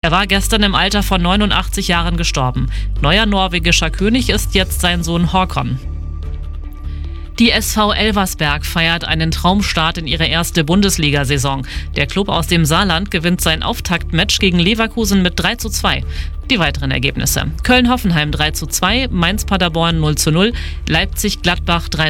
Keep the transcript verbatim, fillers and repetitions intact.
Er war gestern im Alter von neunundachtzig Jahren gestorben. Neuer norwegischer König ist jetzt sein Sohn Håkon. Die S V Elversberg feiert einen Traumstart in ihre erste Bundesliga-Saison. Der Klub aus dem Saarland gewinnt sein Auftaktmatch gegen Leverkusen mit drei zu zwei. Die weiteren Ergebnisse: Köln-Hoffenheim drei zu zwei, Mainz-Paderborn null zu null, Leipzig-Gladbach drei